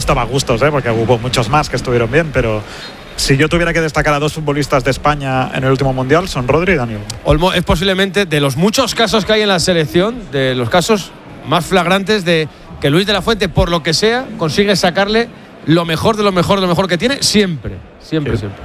toma gustos, porque hubo muchos más que estuvieron bien, pero si yo tuviera que destacar a dos futbolistas de España en el último Mundial, son Rodri y Dani Olmo. Olmo es posiblemente, de los muchos casos que hay en la selección, de los casos más flagrantes de que Luis de la Fuente, por lo que sea, consigue sacarle lo mejor de lo mejor de lo mejor que tiene, siempre. Sí.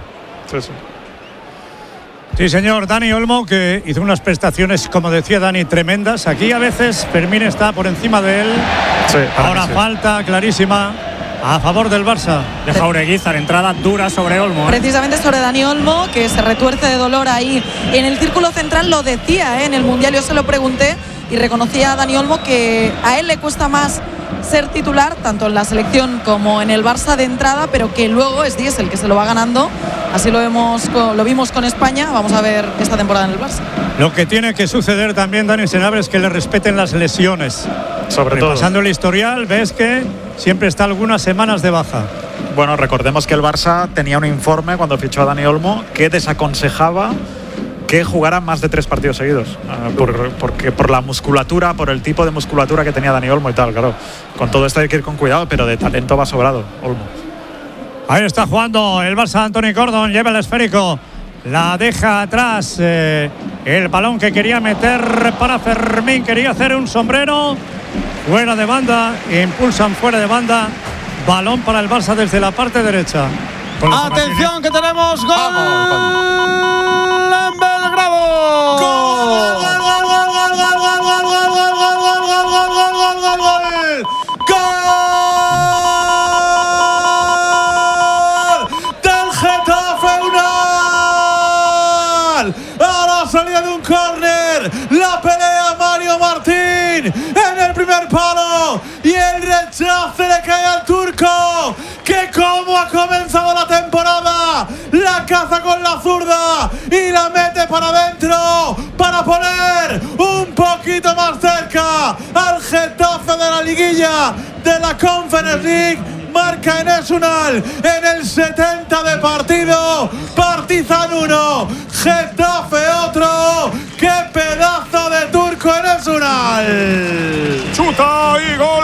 Sí, señor, Dani Olmo, que hizo unas prestaciones, como decía Dani, tremendas. Aquí a veces Fermín está por encima de él. Sí, ahora sí. Falta clarísima a favor del Barça. De Jaureguizar, entrada dura sobre Olmo. Precisamente sobre Dani Olmo, que se retuerce de dolor ahí en el círculo central. Lo decía en el Mundial, yo se lo pregunté y reconocía a Dani Olmo que a él le cuesta más ser titular, tanto en la selección como en el Barça de entrada, pero que luego es Diez el que se lo va ganando. Así lo vimos con España. Vamos a ver esta temporada en el Barça. Lo que tiene que suceder también, Dani Senabre, es que le respeten las lesiones. Sobre todo. Repasando el historial, ves que siempre está algunas semanas de baja. Bueno, recordemos que el Barça tenía un informe cuando fichó a Dani Olmo que desaconsejaba que jugara más de 3 partidos seguidos, porque por la musculatura, por el tipo de musculatura que tenía Dani Olmo y tal, claro. Con todo esto hay que ir con cuidado, pero de talento va sobrado Olmo. Ahí está jugando el Barça. Anthony Gordon lleva el esférico, la deja atrás, el balón que quería meter para Fermín, quería hacer un sombrero, fuera de banda, impulsan fuera de banda, balón para el Barça desde la parte derecha. Atención, que tenemos gol en Belgrado. Salida de un córner, la pelea Mario Martín en el primer palo y el rechace le cae al turco, que como ha comenzado la temporada, la caza con la zurda y la mete para adentro para poner un poquito más cerca al Getafe de la liguilla de la Conference League. Marca Enes Unal en el 70 de partido. Partizan 1, Getafe otro. ¡Qué pedazo de turco Enes Unal! Chuta y gol.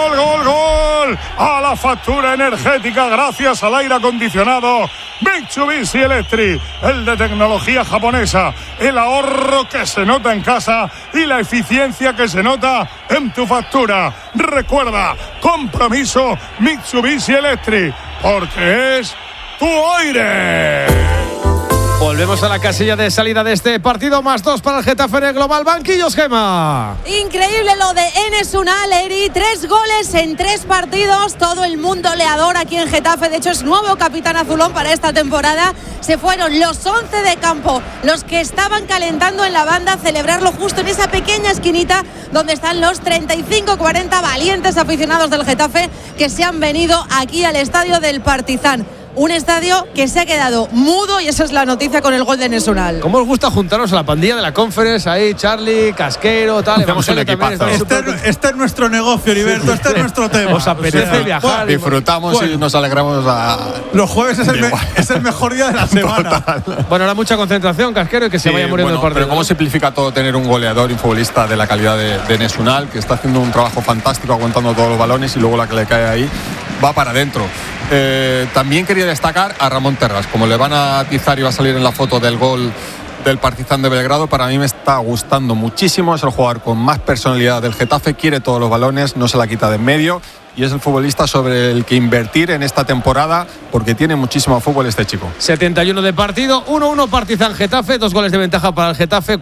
A la factura energética gracias al aire acondicionado Mitsubishi Electric, el de tecnología japonesa, el ahorro que se nota en casa y la eficiencia que se nota en tu factura. Recuerda, compromiso Mitsubishi Electric, porque es tu aire. Volvemos a la casilla de salida de este partido. +2 para el Getafe en el global. Banquillos, Gema. Increíble lo de Enes Unal, Eri. 3 goles en 3 partidos. Todo el mundo le adora aquí en Getafe. De hecho, es nuevo capitán azulón para esta temporada. Se fueron los 11 de campo, los que estaban calentando en la banda, a celebrarlo justo en esa pequeña esquinita donde están los 35-40 valientes aficionados del Getafe que se han venido aquí al estadio del Partizan. Un estadio que se ha quedado mudo y esa es la noticia con el gol de Enes Unal. ¿Cómo os gusta juntaros a la pandilla de la Conference? Ahí, Charlie, Casquero, tal. Hacemos un equipazo. Este es nuestro negocio, Heriberto. Este es nuestro tema. Os apetece viajar. Disfrutamos y nos alegramos. Los jueves es el mejor día de la semana. Total. Bueno, ahora mucha concentración, Casquero, y que se vaya muriendo el partido. Pero ¿cómo simplifica todo tener un goleador y un futbolista de la calidad de Enes Unal, que está haciendo un trabajo fantástico aguantando todos los balones y luego la que le cae ahí va para adentro? También quería destacar a Ramón Terras, como le van a atizar y va a salir en la foto del gol del Partizan de Belgrado. Para mí me está gustando muchísimo, es el jugador con más personalidad del Getafe, quiere todos los balones, no se la quita de en medio y es el futbolista sobre el que invertir en esta temporada porque tiene muchísimo fútbol este chico. 71 de partido, 1-1 Partizan Getafe, 2 goles de ventaja para el Getafe,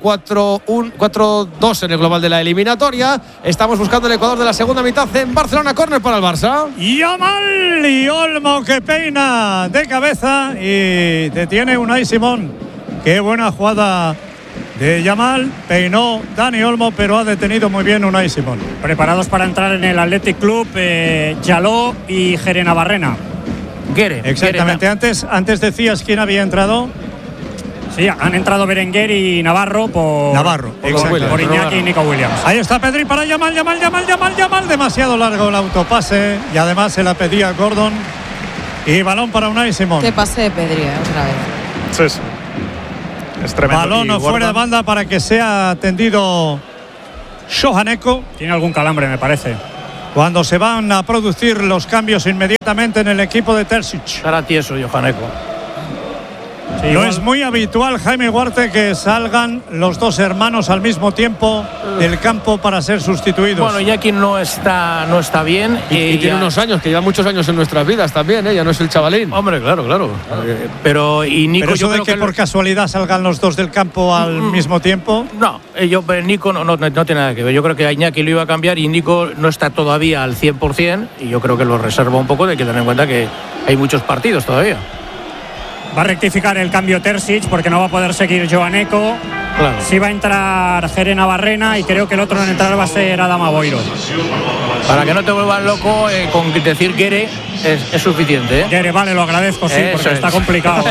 4-2 en el global de la eliminatoria. Estamos buscando el Ecuador de la segunda mitad en Barcelona. Córner para el Barça. Yamal y Olmo que peina de cabeza y detiene Unai Simón. Qué buena jugada de Yamal, peinó Dani Olmo, pero ha detenido muy bien Unai Simón. Preparados para entrar en el Athletic Club, Yaló y Gerena Barrena. Exactamente. Antes decías quién había entrado. Sí, han entrado Berenguer y Navarro por Iñaki y Nico Williams. Ahí está Pedri para Yamal. Demasiado largo el autopase y además se la pedía Gordon. Y balón para Unai Simón. Que pase de Pedri otra vez. Sí. Es tremendo. Balón fuera de banda para que sea atendido Shohaneko. Tiene algún calambre, me parece. cuando se van a producir los cambios inmediatamente en el equipo de Terzic. Estará tieso Johaneko. Sí, no es muy habitual, Jaime Huarte, que salgan los dos hermanos al mismo tiempo del campo para ser sustituidos. Bueno, Iñaki no está bien. Y tiene unos años, que lleva muchos años en nuestras vidas también, ya no es el chavalín. Hombre, claro. Pero Nico, ¿pero eso de que por casualidad salgan los dos del campo al mismo tiempo? No, Nico no tiene nada que ver. Yo creo que a Iñaki lo iba a cambiar y Nico no está todavía al 100%, y yo creo que lo reserva un poco, de que tener en cuenta que hay muchos partidos todavía. Va a rectificar el cambio Terzic porque no va a poder seguir Johaneko. Claro. Sí va a entrar Jere Navarrena y creo que el otro en entrar va a ser Adama Boiro. Para que no te vuelvas loco, con decir Gere es suficiente. Gere, vale, lo agradezco, sí, eso porque está complicado.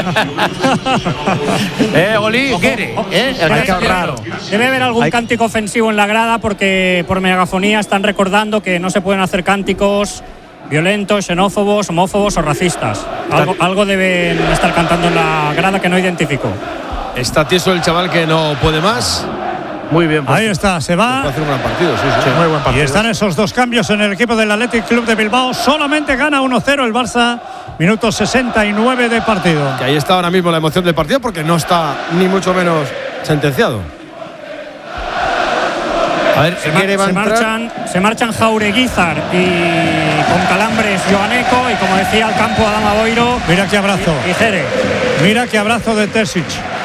Oli, Gere, el que ahorrar. Debe haber algún cántico ofensivo en la grada, porque por megafonía están recordando que no se pueden hacer cánticos violentos, xenófobos, homófobos o racistas. Algo deben estar cantando en la grada que no identifico. Está tieso el chaval, que no puede más. Muy bien. Ahí está, se va. Puede hacer un gran partido, sí. Muy buen partido. Y están esos dos cambios en el equipo del Athletic Club de Bilbao. Solamente gana 1-0 el Barça. Minuto 69 de partido. Que ahí está ahora mismo la emoción del partido, porque no está ni mucho menos sentenciado. A ver, se marchan Jaureguizar y con calambres Johaneko, y como decía, al campo Adama Boiro. Mira qué abrazo. Y Jere. Mira qué abrazo de Terzic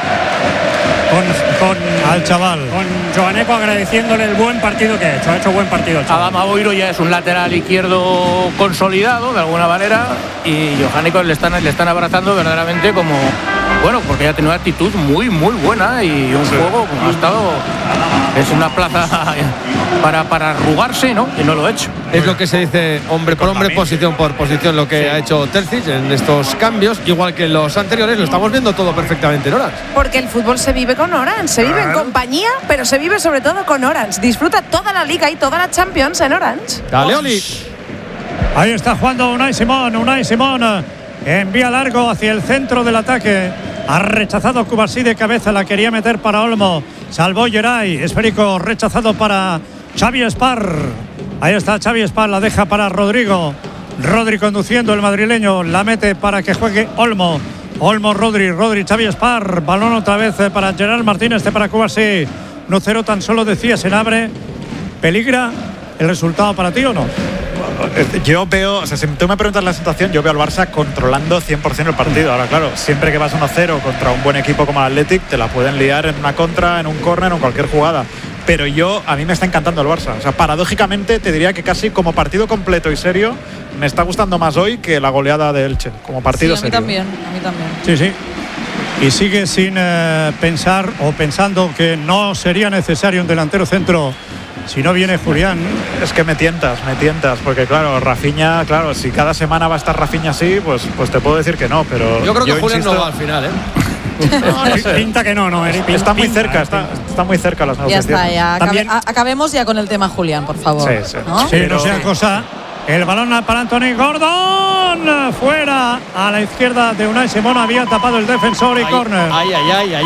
al chaval. Con Johaneko agradeciéndole el buen partido que ha hecho buen partido el chaval. Adama Boiro ya es un lateral izquierdo consolidado de alguna manera, y Johaneko le están abrazando verdaderamente como, bueno, porque ya tiene una actitud muy buena y un juego como ha estado. Es una plaza para arrugarse, ¿no? Y no lo ha hecho. Es lo que se dice hombre por hombre, posición por posición, lo que ha hecho Terzic en estos cambios, igual que en los anteriores. Lo estamos viendo todo perfectamente en Orange. Porque el fútbol se vive con Orange, se vive en compañía, pero se vive sobre todo con Orange. Disfruta toda la Liga y toda la Champions en Orange. Dale, Oli. Ahí está jugando Unai Simón. Envía largo hacia el centro del ataque. Ha rechazado Cubarsí de cabeza, la quería meter para Olmo. Salvó Geray, esférico rechazado para Xavi Espar. Ahí está Xavi Espar, la deja para Rodrigo. Rodri conduciendo, el madrileño, la mete para que juegue Olmo. Rodri, Xavi Espar. Balón otra vez para Gerard Martínez, para Cubarsí. 1-0 tan solo, decía, se abre. ¿Peligra el resultado para ti o no? Yo veo, o sea, si tú me preguntas la situación, yo veo al Barça controlando 100% el partido. Ahora, claro, siempre que vas 1-0 contra un buen equipo como el Athletic, te la pueden liar en una contra, en un córner o en cualquier jugada. Pero a mí me está encantando el Barça. O sea, paradójicamente te diría que casi como partido completo y serio me está gustando más hoy que la goleada de Elche, como partido serio. A mí también. Sí. Y sigue sin pensar, o pensando que no sería necesario un delantero centro si no viene Julián. Es que me tientas, porque claro, Rafinha, claro, si cada semana va a estar Rafinha así, pues te puedo decir que no, pero yo creo que Julián no va al final, No sé. Pinta que no, Eric. Está muy cerca, está muy cerca las negociaciones. Ya está, acabemos ya con el tema Julián, por favor. Sí. ¿No? Sí, no sea cosa. El balón para Anthony Gordon. Fuera a la izquierda de Unai Simón. Había tapado el defensor y córner. Ay.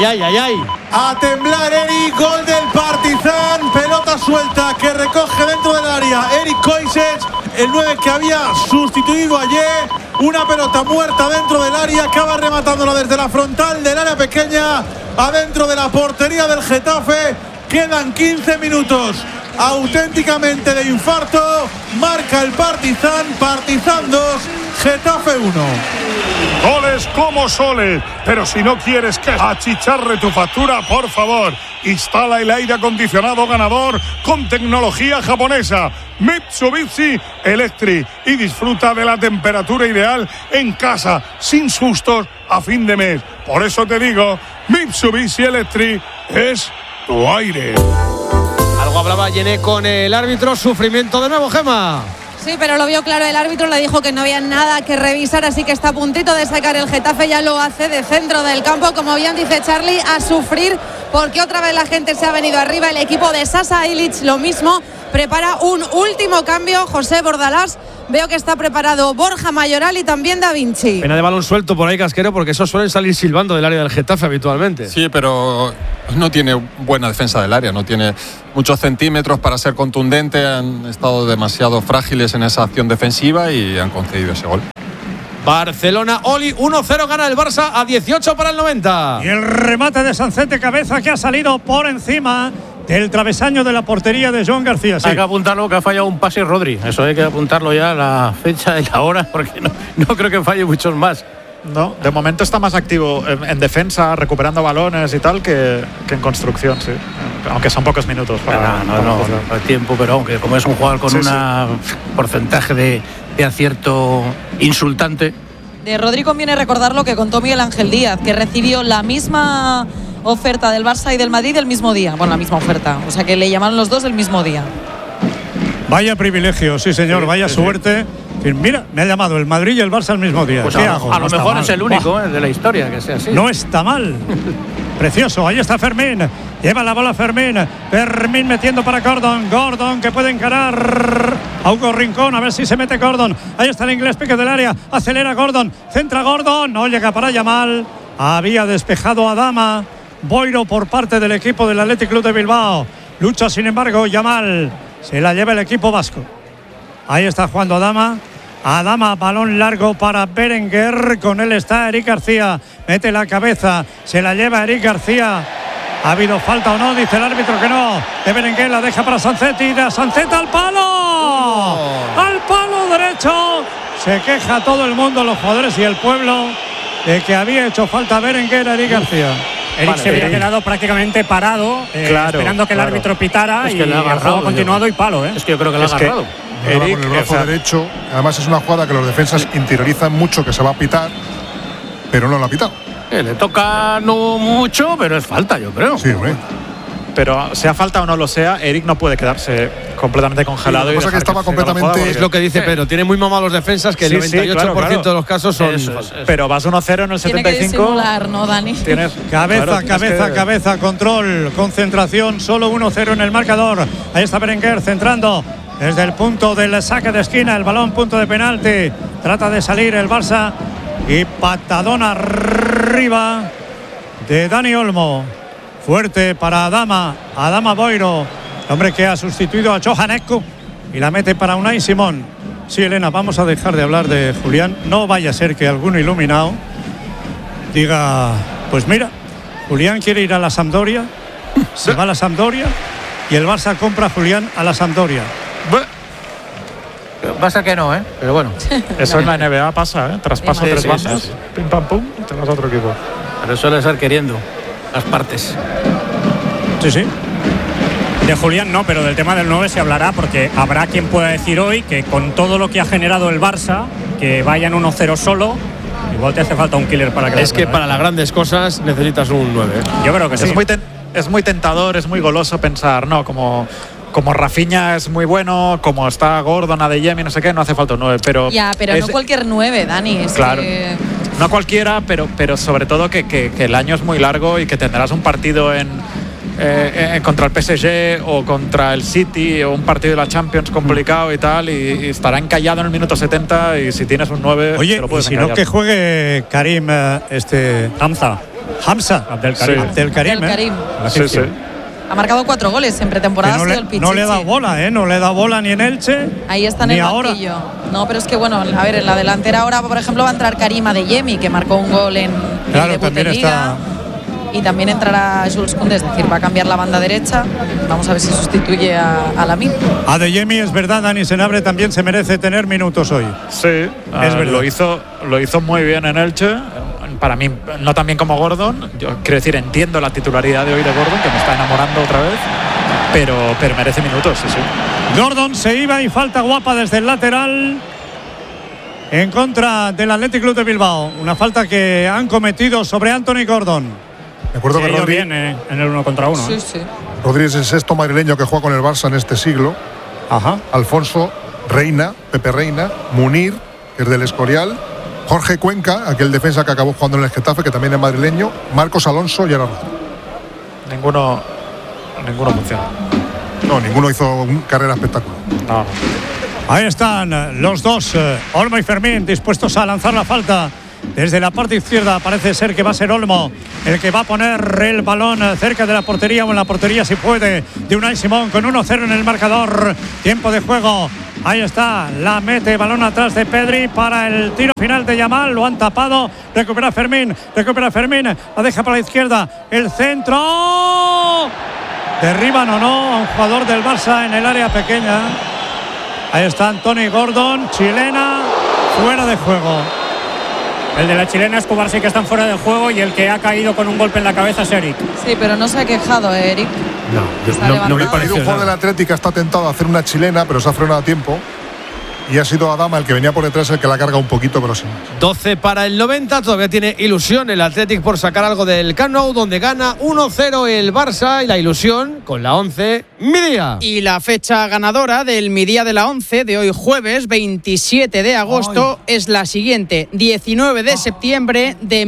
A temblar, Eric. Gol del Partizan. Pelota suelta que recoge dentro del área Eric Koisech, el 9 que había sustituido ayer. Una pelota muerta dentro del área. Acaba rematándola desde la frontal del área pequeña adentro de la portería del Getafe. Quedan 15 minutos auténticamente de infarto. Marca el Partizan. Partizan 2, Getafe 1. Goles como soles, pero si no quieres que achicharre tu factura, por favor, instala el aire acondicionado ganador con tecnología japonesa Mitsubishi Electric y disfruta de la temperatura ideal en casa, sin sustos a fin de mes. Por eso te digo, Mitsubishi Electric es tu aire. Algo hablaba Yené con el árbitro. Sufrimiento de nuevo, Gemma. Sí, pero lo vio claro el árbitro, le dijo que no había nada que revisar, así que está a puntito de sacar el Getafe, ya lo hace de centro del campo, como bien dice Charlie, a sufrir porque otra vez la gente se ha venido arriba. El equipo de Sasa Ilic lo mismo, prepara un último cambio. José Bordalás, veo que está preparado Borja Mayoral y también Da Vinci. Pena de balón suelto por ahí, Casquero, porque esos suelen salir silbando del área del Getafe habitualmente. Sí, pero no tiene buena defensa del área, no tiene muchos centímetros para ser contundente. Han estado demasiado frágiles en esa acción defensiva y han concedido ese gol. Barcelona, Oli, 1-0 gana el Barça a 18 para el 90. Y el remate de Sancet cabeza que ha salido por encima del travesaño de la portería de Joan García. Sí. Hay que apuntarlo que ha fallado un pase Rodri. Eso hay que apuntarlo ya, la fecha y la hora, porque no creo que falle muchos más. No, de momento está más activo en defensa, recuperando balones y tal, que en construcción, sí. Aunque son pocos minutos para. No hay tiempo, pero aunque como es un jugador con un porcentaje de acierto insultante. De Rodri conviene recordar lo que contó Miguel Ángel Díaz, que recibió la misma oferta del Barça y del Madrid el mismo día. Bueno, la misma oferta, o sea que le llamaron los dos el mismo día. Vaya privilegio, sí señor, vaya suerte. Mira, me ha llamado el Madrid y el Barça el mismo día. Pues ¿Qué hago? A lo mejor es el único de la historia que sea así. No está mal. Precioso, ahí está Fermín. Lleva la bola Fermín. Fermín metiendo para Gordon. Gordon que puede encarar a Hugo Rincón. A ver si se mete Gordon. Ahí está el inglés, pique del área. Acelera Gordon. Centra Gordon. No llega para Yamal. Había despejado a Adama. Boiro por parte del equipo del Athletic Club de Bilbao. Lucha sin embargo Yamal. Se la lleva el equipo vasco. Ahí está jugando Adama. Adama, balón largo para Berenguer. Con él está Eric García. Mete la cabeza. Se la lleva Eric García. ¿Ha habido falta o no? Dice el árbitro que no. De Berenguer la deja para Sancet. Y de Sancet al palo. Al palo derecho. Se queja todo el mundo, los jugadores y el pueblo, de que había hecho falta Berenguer a Eric García. Eric se había quedado prácticamente parado, esperando que el árbitro pitara, y el juego ha continuado y palo. Es que yo creo que lo ha agarrado. Eric, con el brazo derecho, además es una jugada que los defensas interiorizan mucho que se va a pitar, pero no lo ha pitado. Le toca no mucho, pero es falta, yo creo. Sí, hombre. Pero sea falta o no lo sea, Eric no puede quedarse completamente congelado. Lo que pasa es que estaba completamente. Es lo que dice Pedro, tiene muy mamados defensas que el 98% de los casos son. Pero vas 1-0 en el 75. Tiene que disimular, ¿no, Dani? Tienes cabeza, control, concentración, solo 1-0 en el marcador. Ahí está Berenguer centrando desde el punto del saque de esquina, el balón punto de penalti. Trata de salir el Barça y patadón arriba de Dani Olmo. Fuerte para Adama Boiro, hombre que ha sustituido a Johannescu, y la mete para Unai Simón. Sí, Elena, vamos a dejar de hablar de Julián. No vaya a ser que alguno iluminado diga, pues mira, Julián quiere ir a la Sampdoria, se va a la Sampdoria y el Barça compra a Julián a la Sampdoria. Pasa que no, pero bueno. Eso en la NBA pasa, traspaso tres bandas, pim pam pum, te vas a otro equipo. Pero suele estar queriendo las partes. Sí. De Julián no, pero del tema del 9 se hablará, porque habrá quien pueda decir hoy que con todo lo que ha generado el Barça, que vayan 1-0 solo, igual te hace falta un killer para que. Es que para las grandes cosas necesitas un 9. Yo creo que sí. Es muy tentador, es muy goloso pensar, no, como Rafinha es muy bueno, como está Gordon, Adeyemi, no sé qué, no hace falta un 9, pero. Ya, pero no cualquier 9, Dani. Claro. No cualquiera, pero sobre todo que el año es muy largo y que tendrás un partido contra el PSG o contra el City o un partido de la Champions complicado y tal, y estará encallado en el minuto 70, y si tienes un 9 oye, te lo puedes y si encallar. no, que juegue Karim, Hamza Abdelkarim. Sí. Ha marcado 4 goles en pretemporada. No le ha dado bola, no le ha dado bola ni en Elche. Ahí está en ni el ahora. banquillo. No, pero es que bueno, a ver, en la delantera ahora, por ejemplo, va a entrar Karim Adeyemi, que marcó un gol en el debut de Liga. Y también entrará Jules Koundé, es decir, va a cambiar la banda derecha. Vamos a ver si sustituye a Lamine. Adeyemi, es verdad, Dani Senabre también se merece tener minutos hoy. Sí, es verdad. Lo hizo muy bien en Elche. Para mí, no tan bien como Gordon. Yo quiero decir, entiendo la titularidad de hoy de Gordon, que me está enamorando otra vez, pero merece minutos, sí. Gordon se iba y falta guapa desde el lateral en contra del Athletic Club de Bilbao. Una falta que han cometido sobre Anthony Gordon. Me acuerdo que Rodri bien en el 1 contra 1. Sí. Rodri es el sexto madrileño que juega con el Barça en este siglo. Ajá. Alfonso Reina, Pepe Reina, Munir, que es del Escorial, Jorge Cuenca, aquel defensa que acabó jugando en el Getafe, que también es madrileño, Marcos Alonso y ahora Rodri. Ninguno funciona. No, ninguno hizo carrera espectacular. No. Ahí están los dos, Olmo y Fermín, dispuestos a lanzar la falta. Desde la parte izquierda parece ser que va a ser Olmo el que va a poner el balón cerca de la portería o en la portería si puede, de Unai Simón con 1-0 en el marcador. Tiempo de juego. Ahí está, la mete, balón atrás de Pedri para el tiro final de Yamal. Lo han tapado, recupera Fermín, la deja para la izquierda. El centro. Derriban o no a un jugador del Barça en el área pequeña. Ahí está Anthony Gordon, chilena, fuera de juego. El de la chilena Escobar sí que están fuera de juego y el que ha caído con un golpe en la cabeza es Eric. Sí, pero no se ha quejado, Eric. No me parece. Un jugador del Atlético está tentado a hacer una chilena, pero se ha frenado a tiempo. Y ha sido Adama el que venía por detrás el que la carga un poquito, pero sin más. 12 para el 90, todavía tiene ilusión el Athletic por sacar algo del Camp Nou, donde gana 1-0 el Barça, y la ilusión con la 11, Midía. Y la fecha ganadora del Midía de la 11 de hoy jueves 27 de agosto es la siguiente: 19 de septiembre de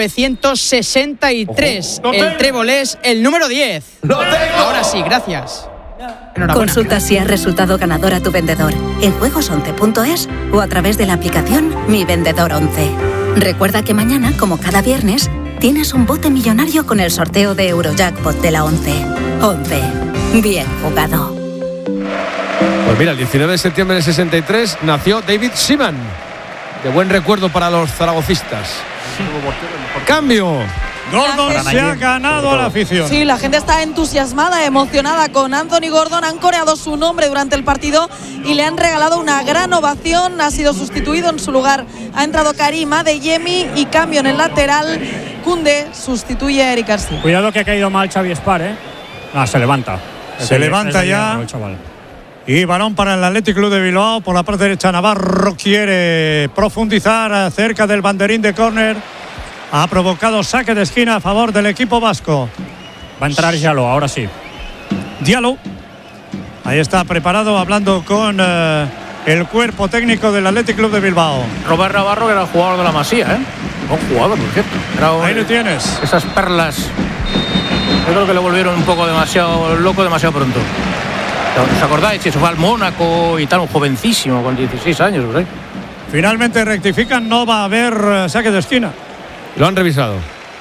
1963. El trébol es el número 10. Ahora sí, gracias. Consulta si ha resultado ganador a tu vendedor en juegos11.es o a través de la aplicación Mi Vendedor 11. Recuerda que mañana, como cada viernes, tienes un bote millonario con el sorteo de Eurojackpot de la 11. 11. Bien jugado. Pues mira, el 19 de septiembre del 63 nació David Seaman. De buen recuerdo para los zaragocistas. Cambio. Gordon se ha ganado a la afición. Sí, la gente está entusiasmada, emocionada con Anthony Gordon. Han coreado su nombre durante el partido y le han regalado una gran ovación. Ha sido sustituido, en su lugar ha entrado Karim Adeyemi, y cambio en el lateral. Koundé sustituye a Eric García. Cuidado que ha caído mal Xavi Espar, ¿eh? Se levanta. Se levanta ya. Y balón para el Athletic Club de Bilbao. Por la parte derecha, Navarro quiere profundizar cerca del banderín de córner. Ha provocado saque de esquina a favor del equipo vasco. Va a entrar Diallo, ahora sí. Diallo. Ahí está preparado, hablando con el cuerpo técnico del Athletic Club de Bilbao. Robert Navarro, que era el jugador de la Masía, ¿eh? Buen jugador, por cierto. Ahí lo tienes. Esas perlas. Yo creo que le volvieron un poco demasiado loco demasiado pronto. ¿Os acordáis? Se fue al Mónaco y tal, un jovencísimo, con 16 años, ¿verdad? Finalmente rectifican, no va a haber saque de esquina. Lo han revisado.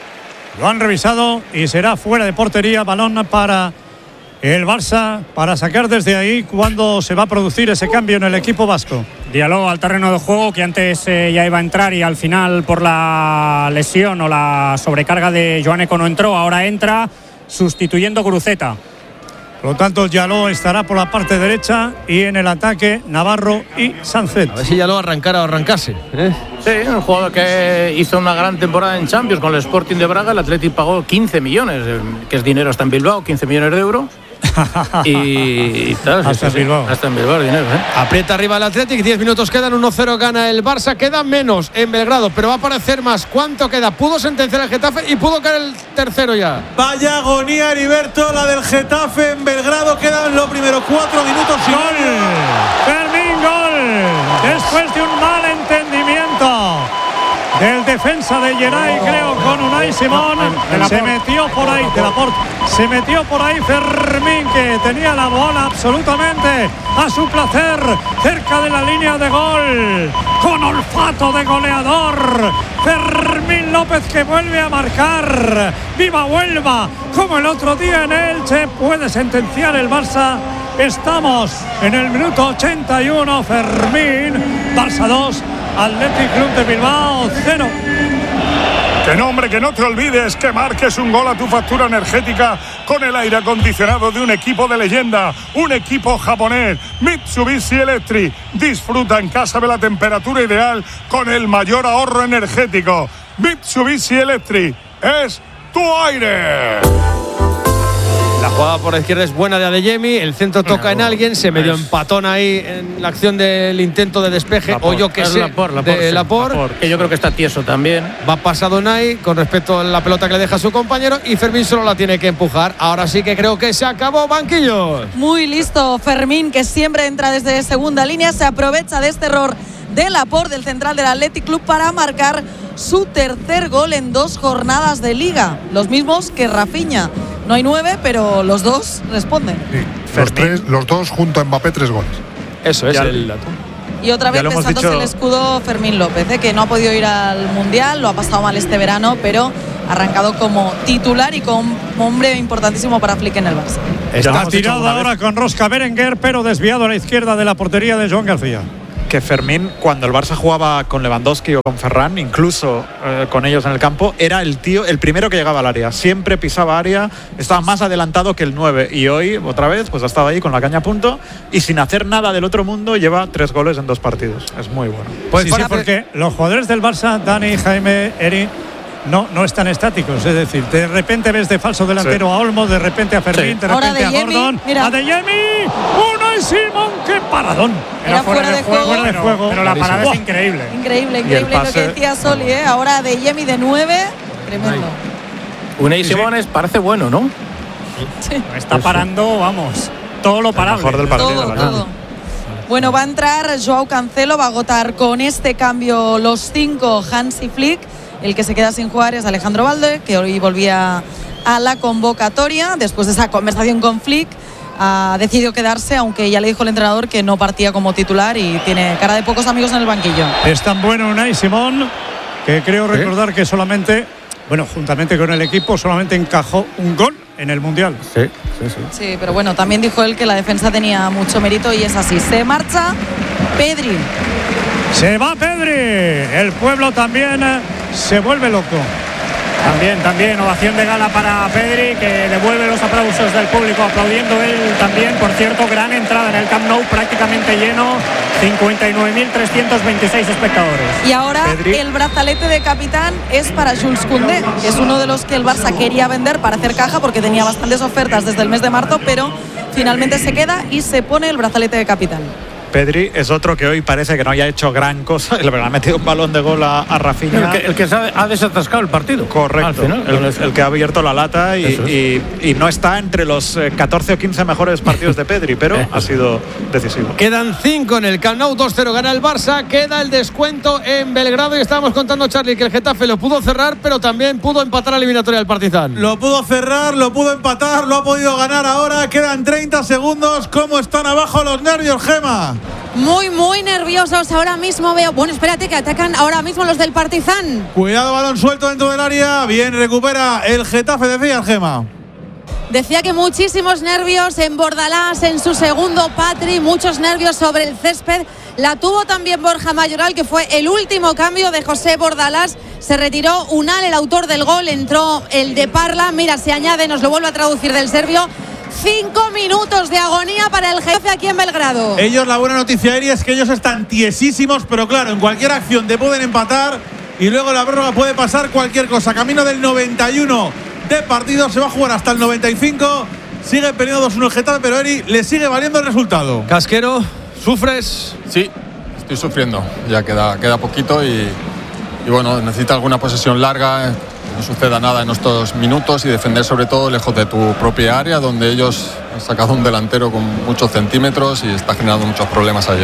Y será fuera de portería. Balón para el Barça para sacar desde ahí cuando se va a producir ese cambio en el equipo vasco. Diallo al terreno de juego, que antes ya iba a entrar y al final por la lesión o la sobrecarga de Joaneco no entró. Ahora entra sustituyendo Guruceta. Por lo tanto, Diallo estará por la parte derecha y en el ataque Navarro y Sancet. A ver si Diallo arrancara o arrancase. Sí, un jugador que hizo una gran temporada en Champions con el Sporting de Braga. El Athletic pagó 15 millones, que es dinero hasta en Bilbao, 15 millones de euros. y tal, hasta en Bilbao. Hasta en Bilbao, dinero, ¿eh? Aprieta arriba el Athletic, 10 minutos quedan, 1-0 gana el Barça. Queda menos en Belgrado, pero va a aparecer más. ¿Cuánto queda? Pudo sentenciar el Getafe y pudo caer el tercero ya. Vaya agonía, Heriberto, la del Getafe en Belgrado. Quedan los primeros 4 minutos y ¡gol! Fermín, gol. Después de un mal entendimiento del defensa de Geray, creo, con Unai Simón. Se metió por ahí, de Laporte. Se metió por ahí Fermín, que tenía la bola absolutamente a su placer, cerca de la línea de gol, con olfato de goleador. Fermín López, que vuelve a marcar. ¡Viva Huelva! Como el otro día en Elche, puede sentenciar el Barça. Estamos en el minuto 81. Fermín, Barça 2, Athletic Club de Bilbao 0. Que no, hombre, que no te olvides que marques un gol a tu factura energética con el aire acondicionado de un equipo de leyenda, un equipo japonés, Mitsubishi Electric. Disfruta en casa de la temperatura ideal con el mayor ahorro energético. Mitsubishi Electric es tu aire. La jugada por la izquierda es buena de Adeyemi, el centro toca en alguien, se medio empatón ahí en la acción del intento de despeje, Laporte, o yo que sé, de Laporte, que yo creo que está tieso también. Va pasado Unai con respecto a la pelota que le deja a su compañero, y Fermín solo la tiene que empujar. Ahora sí que creo que se acabó, banquillos. Muy listo Fermín, que siempre entra desde segunda línea, se aprovecha de este error de Laporte, del central del Athletic Club, para marcar su tercer gol en 2 jornadas de Liga, los mismos que Rafinha. No hay 9, pero los dos responden. Sí. Los dos junto a Mbappé 3 goles. Eso es el dato. Y otra vez besándose el escudo Fermín López, que no ha podido ir al Mundial, lo ha pasado mal este verano, pero ha arrancado como titular y como hombre importantísimo para Flick en el Barça. Está tirado ahora con Rosca Berenguer, pero desviado a la izquierda de la portería de Joan García. Que Fermín, cuando el Barça jugaba con Lewandowski o con Ferran, incluso con ellos en el campo, era el primero que llegaba al área. Siempre pisaba área, estaba más adelantado que el 9. Y hoy, otra vez, pues ha estado ahí con la caña a punto y sin hacer nada del otro mundo, lleva 3 goles en 2 partidos. Es muy bueno. Pues sí, porque los jugadores del Barça, Dani, Jaime, Eri, no están estáticos. Es decir, de repente ves de falso delantero a Olmo, de repente a Fermín, de repente a Gordon, a De Jemi, Unai Simón, qué paradón. Era fuera de juego. Pero la parada es increíble. Increíble lo que decía Soli, Ahora De Jemi de 9, tremendo. Unai Simón parece bueno, ¿no? Sí. Está parando, vamos, todo lo parable. Mejor del partido, todo. Bueno, va a entrar Joao Cancelo, va a agotar con este cambio los 5 Hansi Flick. El que se queda sin jugar es Alejandro Balde, que hoy volvía a la convocatoria. Después de esa conversación con Flick, ha decidido quedarse, aunque ya le dijo el entrenador que no partía como titular y tiene cara de pocos amigos en el banquillo. Es tan bueno Unai Simón que creo recordar que solamente, juntamente con el equipo, solamente encajó un gol en el Mundial. Sí, pero bueno, también dijo él que la defensa tenía mucho mérito y es así. Se marcha Pedri. Se va Pedri. El pueblo también se vuelve loco. También, ovación de gala para Pedri, que devuelve los aplausos del público, aplaudiendo él también. Por cierto, gran entrada en el Camp Nou, prácticamente lleno, 59.326 espectadores. Y ahora el brazalete de capitán es para Jules Koundé, que es uno de los que el Barça quería vender para hacer caja, porque tenía bastantes ofertas desde el mes de marzo, pero finalmente se queda y se pone el brazalete de capitán. Pedri es otro que hoy parece que no haya hecho gran cosa. Le ha metido un balón de gol a Rafinha. El que ha desatascado el partido. Correcto. El que ha abierto la lata y no está entre los 14 o 15 mejores partidos de Pedri, pero ha sido decisivo. Quedan 5 en el Camp Nou, 2-0 gana el Barça. Queda el descuento en Belgrado y estábamos contando, Charlie, que el Getafe lo pudo cerrar, pero también pudo empatar la eliminatoria del Partizan. Lo pudo cerrar, lo pudo empatar, lo ha podido ganar ahora. Quedan 30 segundos. ¿Cómo están abajo los nervios, Gema? Muy nerviosos ahora mismo veo. Bueno, espérate, que atacan ahora mismo los del Partizan. Cuidado, balón suelto dentro del área. Bien, recupera el Getafe, decía Gema. Decía que muchísimos nervios en Bordalás, en su segundo Patri, muchos nervios sobre el césped. La tuvo también Borja Mayoral, que fue el último cambio de José Bordalás. Se retiró Unal, el autor del gol, entró el de Parla. Mira, se añade, nos lo vuelve a traducir del serbio. 5 minutos de agonía para el jefe aquí en Belgrado. Ellos, la buena noticia, Eri, es que ellos están tiesísimos, pero claro, en cualquier acción te pueden empatar y luego la prórroga puede pasar cualquier cosa. Camino del 91 de partido, se va a jugar hasta el 95. Sigue perdiendo 2-1 el Getafe, pero Eri, le sigue valiendo el resultado. Casquero, ¿sufres? Sí, estoy sufriendo. Ya queda poquito y bueno, necesita alguna posesión larga. No suceda nada en estos minutos y defender sobre todo lejos de tu propia área, donde ellos han sacado un delantero con muchos centímetros y está generando muchos problemas allí.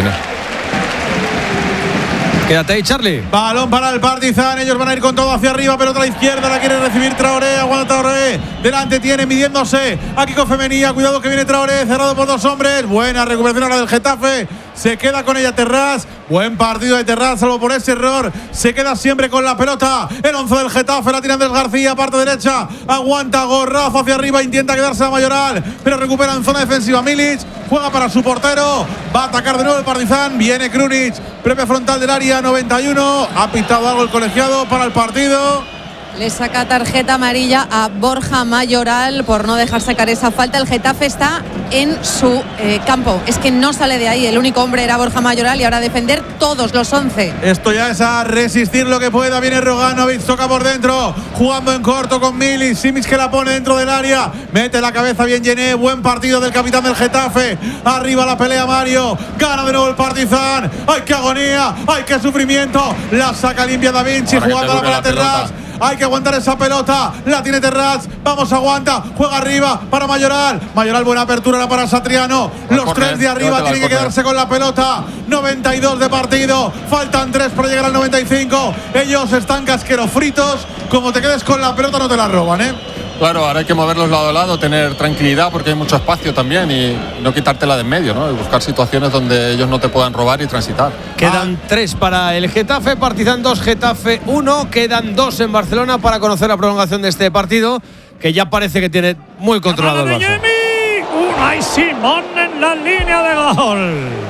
Quédate ahí, Charlie. Balón para el Partizan. Ellos van a ir con todo hacia arriba, pero otra izquierda la quiere recibir Traoré. Aguanta Traoré. Delante tiene, midiéndose aquí con Femenía. Cuidado que viene Traoré, cerrado por 2 hombres. Buena recuperación ahora del Getafe. Se queda con ella Terrás. Buen partido de Terrás, salvo por ese error. Se queda siempre con la pelota. El 11 del Getafe, la tira Andrés García, parte derecha. Aguanta, gorrazo hacia arriba. Intenta quedarse a Mayoral, pero recupera en zona defensiva Milic. Juega para su portero. Va a atacar de nuevo el Partizan. Viene Krunic. Propia frontal del área 91. Ha pitado algo el colegiado para el partido. Le saca tarjeta amarilla a Borja Mayoral por no dejar sacar esa falta. El Getafe está en su campo. Es que no sale de ahí. El único hombre era Borja Mayoral y ahora defender todos los 11. Esto ya es a resistir lo que pueda. Viene Roganovic, toca por dentro, jugando en corto con Milic. Simic que la pone dentro del área. Mete la cabeza bien Llené. Buen partido del capitán del Getafe. Arriba la pelea Mario. Gana de nuevo el Partizan. ¡Ay, qué agonía! ¡Ay, qué sufrimiento! La saca limpia Da Vinci, jugando para Terrás. Hay que aguantar esa pelota. La tiene Terrats. Vamos, aguanta. Juega arriba para Mayoral. Mayoral, buena apertura para Satriano. Los 3 de arriba tienen que quedarse con la pelota. 92 de partido. Faltan 3 para llegar al 95. Ellos están casquero fritos. Como te quedes con la pelota, no te la roban, ¿eh? Claro, ahora hay que moverlos lado a lado, tener tranquilidad porque hay mucho espacio también y no quitártela de en medio, ¿no? Y buscar situaciones donde ellos no te puedan robar y transitar. Quedan 3 para el Getafe, Partizan 2, Getafe 1. Quedan 2 en Barcelona para conocer la prolongación de este partido, que ya parece que tiene muy controlado el Barça. Unai Simón en la línea de gol.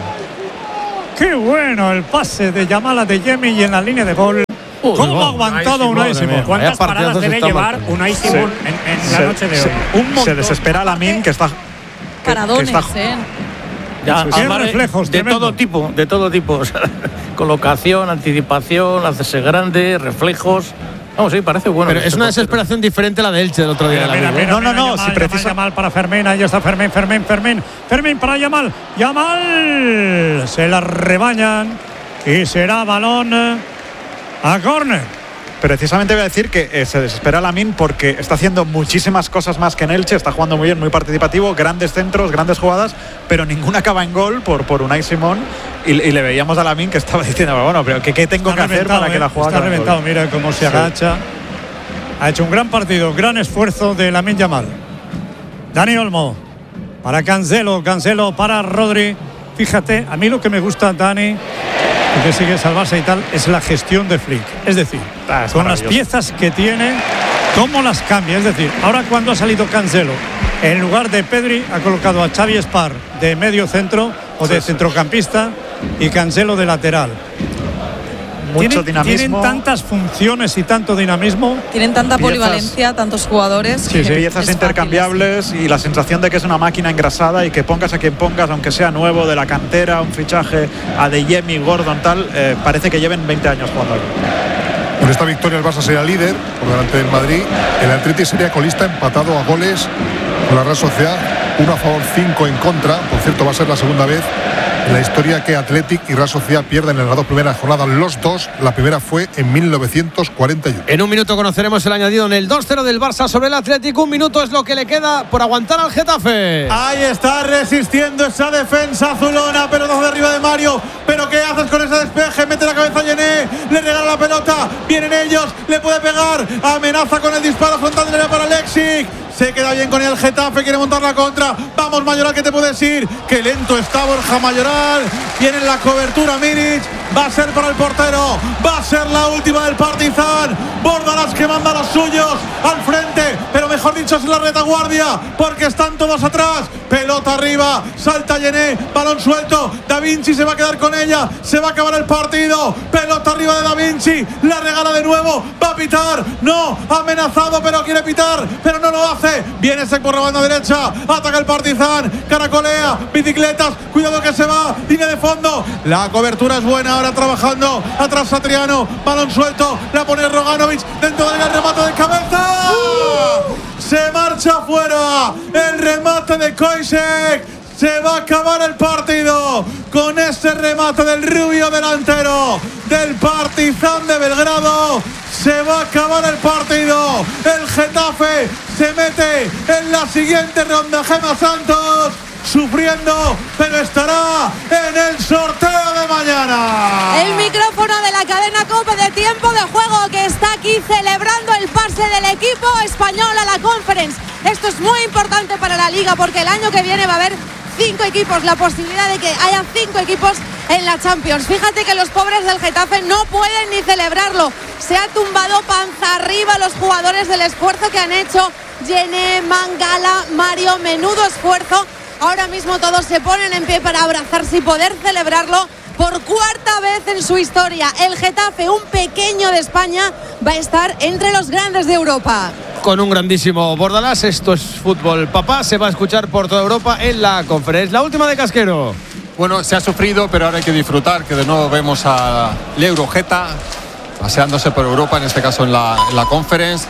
Qué bueno el pase de Yamal a Adeyemi y en la línea de gol. ¿Cómo ha aguantado Unai Simón? ¿Cuántas paradas debe llevar Unai Simón en la noche de hoy? Se desespera Lamine, que está... Paradones, Ya, reflejos de todo tipo, o sea, colocación, anticipación, hacerse grande, reflejos. Vamos, sí, parece bueno. Pero es una desesperación diferente a la de Elche del otro día. No, si precisa Yamal para Fermín, ahí está Fermín para Yamal. Yamal se la rebañan y será balón a córner. Precisamente voy a decir que se desespera Lamine porque está haciendo muchísimas cosas más que en Elche, está jugando muy bien, muy participativo, grandes centros, grandes jugadas, pero ninguna acaba en gol por Unai Simón y le veíamos a Lamine que estaba diciendo, bueno, pero ¿qué tengo que hacer para que la jugada está reventado? Mira cómo se agacha. Ha hecho un gran partido, gran esfuerzo de Lamine Yamal. Dani Olmo para Cancelo para Rodri. Fíjate, a mí lo que me gusta, Dani, que sigue salvarse y tal, es la gestión de Flick. Es decir, con las piezas que tiene, cómo las cambia. Es decir, ahora cuando ha salido Cancelo, en lugar de Pedri, ha colocado a Xavi Espar de medio centro o de centrocampista y Cancelo de lateral. Mucho dinamismo. Tienen tantas funciones y tanto dinamismo. Tienen tanta polivalencia, tantos jugadores. Sí, piezas intercambiables y la sensación de que es una máquina engrasada y que pongas a quien pongas, aunque sea nuevo, de la cantera, un fichaje a Adeyemi, Gordon, tal, parece que lleven 20 años jugando. Con esta victoria el Barça sería líder por delante del Madrid. El Atleti sería colista empatado a goles con la Real Sociedad. 1 a favor, 5 en contra. Por cierto, va a ser la segunda vez en la historia que Athletic y Real Sociedad pierden en las 2 primeras jornadas los dos. La primera fue en 1941. En un minuto conoceremos el añadido en el 2-0 del Barça sobre el Athletic. Un minuto es lo que le queda por aguantar al Getafe. Ahí está resistiendo esa defensa azulona, pero desde arriba de Mario. Pero ¿qué haces con ese despeje? Mete la cabeza a Yené, le regala la pelota, vienen ellos, le puede pegar, amenaza con el disparo frontal de para Alexic. Se queda bien con el Getafe, quiere montar la contra. Vamos, Mayoral, que te puedes ir. Qué lento está Borja Mayoral. Viene en la cobertura Milic. Va a ser para el portero. Va a ser la última del Partizan. Bordalás que manda a los suyos al frente, pero mejor dicho es la retaguardia, porque están todos atrás. Pelota arriba, salta Yené, balón suelto. Da Vinci se va a quedar con ella. Se va a acabar el partido. Pelota arriba de Da Vinci. La regala de nuevo. Va a pitar. No, amenazado, pero quiere pitar, pero no lo hace. Viene ese por la banda derecha, ataca el Partizan, caracolea, bicicletas, cuidado que se va, línea de fondo, la cobertura es buena, ahora trabajando, atrás Satriano, balón suelto, la pone Roganovic, dentro del remate de cabeza, se marcha fuera, el remate de Koisek. Se va a acabar el partido con ese remate del rubio delantero del Partizan de Belgrado. Se va a acabar el partido. El Getafe se mete en la siguiente ronda. Gemma Santos sufriendo, pero estará en el sorteo de mañana. El micrófono de la cadena COPE de tiempo de juego, que está aquí celebrando el pase del equipo español a la Conference. Esto es muy importante para la Liga, porque el año que viene va a haber 5 equipos, la posibilidad de que haya 5 equipos en la Champions. Fíjate que los pobres del Getafe no pueden ni celebrarlo. Se ha tumbado panza arriba los jugadores del esfuerzo que han hecho. Yené, Mangala, Mario, menudo esfuerzo. Ahora mismo todos se ponen en pie para abrazarse y poder celebrarlo por 4ª vez en su historia. El Getafe, un pequeño de España, va a estar entre los grandes de Europa. Con un grandísimo Bordalás, esto es fútbol, papá, se va a escuchar por toda Europa en la Conference. La última de Casquero. Bueno, se ha sufrido, pero ahora hay que disfrutar, que de nuevo vemos a Eurogeta paseándose por Europa, en este caso en la Conference.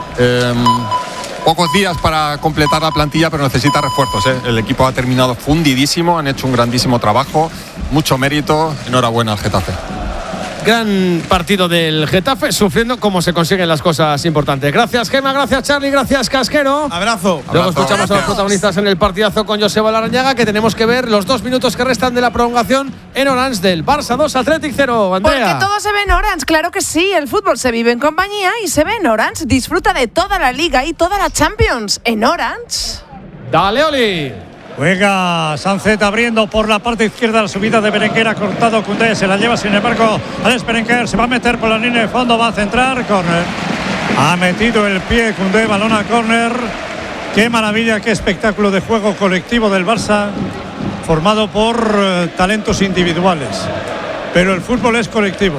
Pocos días para completar la plantilla, pero necesita refuerzos, ¿eh? El equipo ha terminado fundidísimo, han hecho un grandísimo trabajo, mucho mérito, enhorabuena al Getafe. Gran partido del Getafe, sufriendo como se consiguen las cosas importantes. Gracias, Gemma, gracias, Charlie, gracias, Casquero. Abrazo. Luego escuchamos a los protagonistas en el partidazo con Joseba Larrañaga, que tenemos que ver los 2 minutos que restan de la prolongación en Orange del Barça 2, Athletic 0. Andrea. Porque todo se ve en Orange, claro que sí. El fútbol se vive en compañía y se ve en Orange. Disfruta de toda la Liga y toda la Champions en Orange. Dale, Oli. Juega Sancet abriendo por la parte izquierda la subida de Berenguer, ha cortado Koundé, se la lleva sin embargo Alex Berenguer, se va a meter por la línea de fondo, va a centrar, córner. Ha metido el pie Koundé, balón a córner. Qué maravilla, qué espectáculo de juego colectivo del Barça, formado por talentos individuales. Pero el fútbol es colectivo.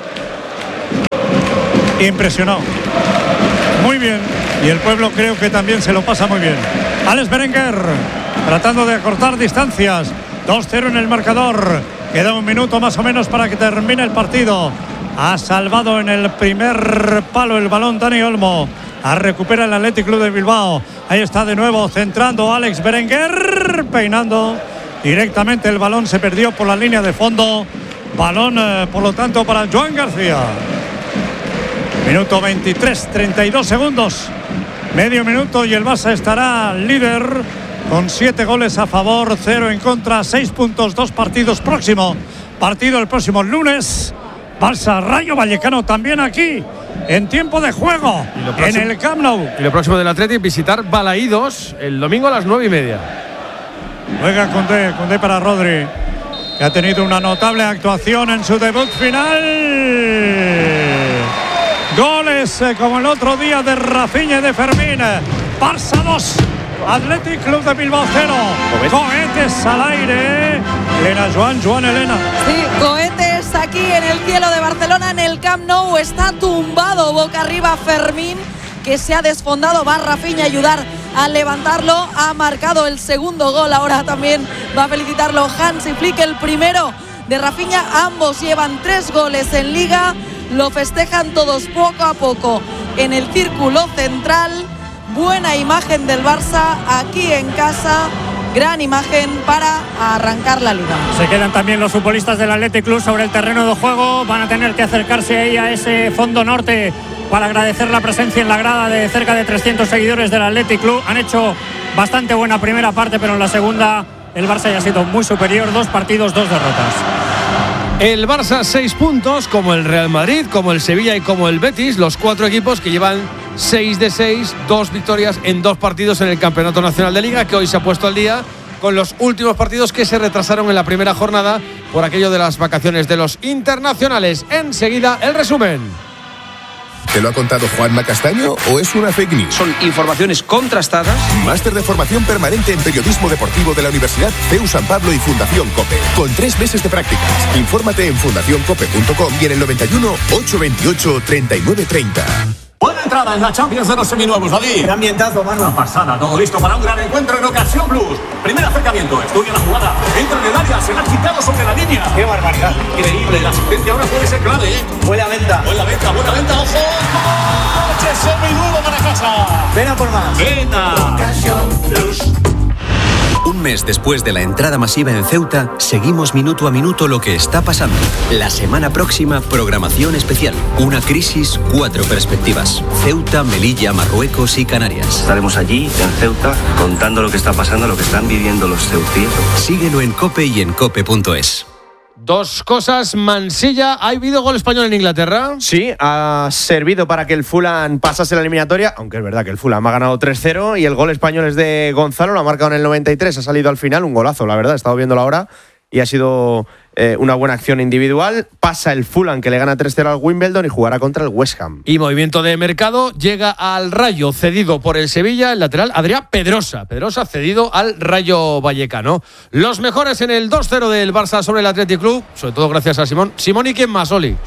Impresionado. Muy bien. Y el pueblo creo que también se lo pasa muy bien. Alex Berenguer tratando de acortar distancias. 2-0 en el marcador. Queda 1 minuto más o menos para que termine el partido. Ha salvado en el primer palo el balón Dani Olmo. Recupera el Athletic Club de Bilbao. Ahí está de nuevo centrando Alex Berenguer. Peinando directamente el balón. Se perdió por la línea de fondo. Balón, por lo tanto, para Joan García. Minuto 23, 32 segundos. Medio minuto y el Barça estará líder con 7 goles a favor, 0 en contra, 6 puntos, 2 partidos. Próximo partido el próximo lunes. Barça Rayo Vallecano también aquí en tiempo de juego en el Camp Nou. Y lo próximo del Athletic, visitar Balaídos el domingo a las 9:30. Juega Koundé para Rodri, que ha tenido una notable actuación en su debut final. Goles como el otro día de Rafinha y de Fermín. Barça 2, Athletic Club de Bilbao 0. Cohetes al aire. Elena, Joan Elena. Sí, cohetes aquí en el cielo de Barcelona, en el Camp Nou. Está tumbado boca arriba Fermín, que se ha desfondado. Va Rafinha a ayudar a levantarlo. Ha marcado el segundo gol. Ahora también va a felicitarlo Hansi Flick, el primero de Rafinha. Ambos llevan 3 goles en Liga. Lo festejan todos poco a poco en el círculo central. Buena imagen del Barça aquí en casa. Gran imagen para arrancar la Liga. Se quedan también los futbolistas del Athletic Club sobre el terreno de juego. Van a tener que acercarse ahí a ese fondo norte para agradecer la presencia en la grada de cerca de 300 seguidores del Athletic Club. Han hecho bastante buena primera parte, pero en la segunda el Barça ya ha sido muy superior. 2 partidos, 2 derrotas. El Barça 6 puntos, como el Real Madrid, como el Sevilla y como el Betis, los 4 equipos que llevan 6 de 6, 2 victorias en 2 partidos en el Campeonato Nacional de Liga, que hoy se ha puesto al día con los últimos partidos que se retrasaron en la primera jornada por aquello de las vacaciones de los internacionales. Enseguida el resumen. ¿Te lo ha contado Juanma Castaño o es una fake news? Son informaciones contrastadas. Máster de formación permanente en periodismo deportivo de la Universidad CEU San Pablo y Fundación COPE. Con 3 meses de prácticas. Infórmate en fundacioncope.com y en el 91 828 3930. Buena entrada en la Champions de los seminuevos, David. Qué ambientazo, mano. Una pasada, todo listo para un gran encuentro en Ocasión Plus. Primer acercamiento, estudia la jugada. Entra en el área, se la ha quitado sobre la línea. Qué barbaridad. Increíble, la asistencia ahora puede ser clave, ¿eh? Buena venta. Buena venta, ojo. ¡Coche seminuevo para casa! Ven a por más. Venga. Ocasión Plus. Un mes después de la entrada masiva en Ceuta, seguimos minuto a minuto lo que está pasando. La semana próxima, programación especial. Una crisis, 4 perspectivas. Ceuta, Melilla, Marruecos y Canarias. Estaremos allí, en Ceuta, contando lo que está pasando, lo que están viviendo los ceutíes. Síguelo en COPE y en COPE.es. 2 cosas, Mansilla. ¿Ha habido gol español en Inglaterra? Sí, ha servido para que el Fulham pasase la eliminatoria, aunque es verdad que el Fulham ha ganado 3-0 y el gol español es de Gonzalo, lo ha marcado en el 93, ha salido al final, un golazo, la verdad, he estado viendo la hora y ha sido una buena acción individual. Pasa el Fulham, que le gana 3-0 al Wimbledon y jugará contra el West Ham. Y movimiento de mercado, llega al Rayo, cedido por el Sevilla, el lateral Adrián Pedrosa. Pedrosa cedido al Rayo Vallecano. Los mejores en el 2-0 del Barça sobre el Athletic Club, sobre todo gracias a Simón. Simón, ¿y quién más, Oli?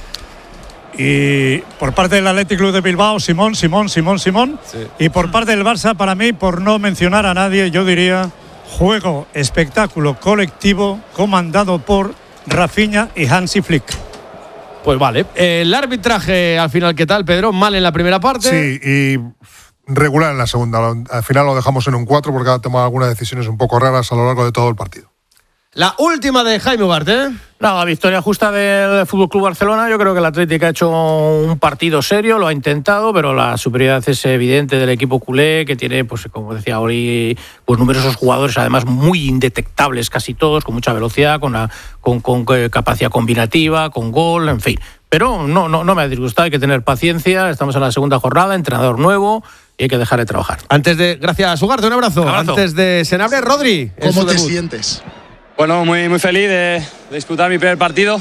Y por parte del Athletic Club de Bilbao, Simón. Sí. Y por parte del Barça, para mí, por no mencionar a nadie, yo diría juego, espectáculo colectivo comandado por Rafinha y Hansi Flick. Pues vale. El arbitraje al final, ¿qué tal, Pedro? Mal en la primera parte. Sí, y regular en la segunda. Al final lo dejamos en un 4 porque ha tomado algunas decisiones un poco raras a lo largo de todo el partido. La última de Jaime Ugarte. La victoria justa del FC Barcelona. Yo creo que el Atlético ha hecho un partido serio, lo ha intentado, pero la superioridad es evidente del equipo culé, que tiene, pues como decía Oli, pues numerosos jugadores, además muy indetectables casi todos, con mucha velocidad, con capacidad combinativa, con gol, en fin. Pero no me ha disgustado, hay que tener paciencia. Estamos en la segunda jornada, entrenador nuevo, y hay que dejar de trabajar. Gracias, Ugarte, un abrazo. Antes de Senabre, Rodri. ¿Cómo te sientes? Bueno, muy feliz de disputar mi primer partido.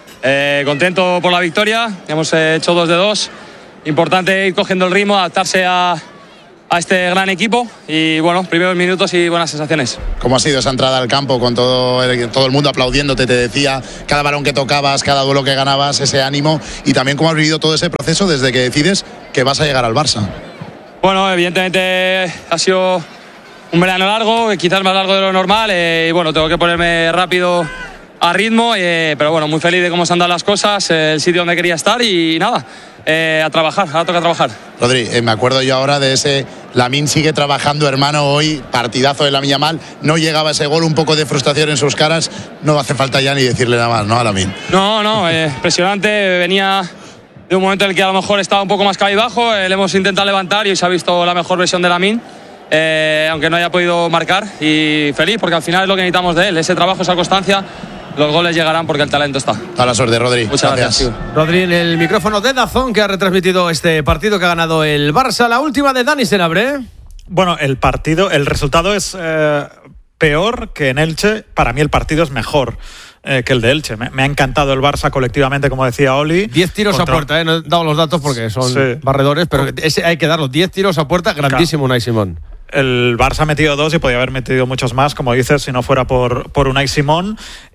Contento por la victoria. Hemos hecho 2 de 2. Importante ir cogiendo el ritmo, adaptarse a este gran equipo. Y bueno, primeros minutos y buenas sensaciones. ¿Cómo ha sido esa entrada al campo con todo el mundo aplaudiéndote? Te decía, cada balón que tocabas, cada duelo que ganabas, ese ánimo. Y también cómo has vivido todo ese proceso desde que decides que vas a llegar al Barça. Bueno, evidentemente ha sido un verano largo, quizás más largo de lo normal, y bueno, tengo que ponerme rápido a ritmo, pero bueno, muy feliz de cómo se han dado las cosas, el sitio donde quería estar y nada, a trabajar, ahora toca trabajar. Rodri, me acuerdo yo ahora de ese Lamine sigue trabajando, hermano, hoy, partidazo de Lamine Yamal, no llegaba ese gol, un poco de frustración en sus caras, no hace falta ya ni decirle nada más, ¿no, a Lamine? No, impresionante, venía de un momento en el que a lo mejor estaba un poco más cabizbajo, le hemos intentado levantar y hoy se ha visto la mejor versión de Lamine. Aunque no haya podido marcar, y feliz porque al final es lo que necesitamos de él, ese trabajo, esa constancia. Los goles llegarán porque el talento está. A la suerte, Rodri. Muchas gracias. Rodri en el micrófono de DAZN, que ha retransmitido este partido que ha ganado el Barça. La última de Dani Senabre. Bueno, el resultado es peor que en Elche. Para mí el partido es mejor que el de Elche. Me ha encantado el Barça colectivamente, como decía Oli. 10 tiros a puerta, no he dado los datos porque son barredores, pero ese hay que darlos. 10 tiros a puerta, grandísimo Unai Simón. El Barça ha metido 2 y podía haber metido muchos más, como dices, si no fuera por Unai Simón.